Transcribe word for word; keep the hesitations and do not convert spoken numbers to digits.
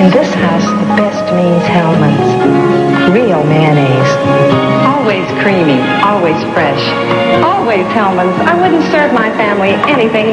In this house, the best means Hellman's. Real mayonnaise. Always creamy, always fresh. Always Hellman's. I wouldn't serve my family anything